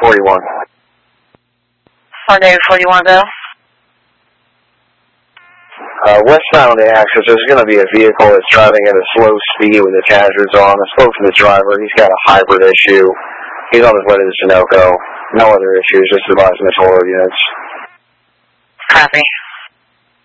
41. On David 41, Bill. Westbound on the axis, there's going to be a vehicle that's driving at a slow speed with its hazards on. I spoke to the driver. He's got a hybrid issue. He's on his way to the Sunoco. No other issues, just advising the toll road units. Copy.